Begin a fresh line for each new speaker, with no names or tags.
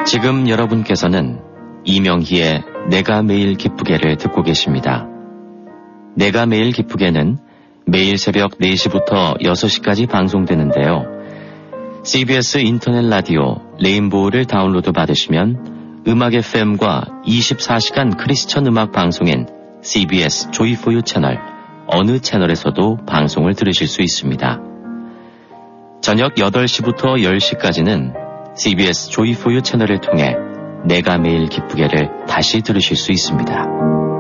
지금 여러분께서는 이명희의 내가 매일 기쁘게를 듣고 계십니다. 내가 매일 기쁘게는 매일 새벽 4시부터 6시까지 방송되는데요. CBS 인터넷 라디오 레인보우를 다운로드 받으시면 음악 FM과 24시간 크리스천 음악 방송인 CBS 조이포유 채널 어느 채널에서도 방송을 들으실 수 있습니다. 저녁 8시부터 10시까지는 CBS 조이포유 채널을 통해 내가 매일 기쁘게를 다시 들으실 수 있습니다.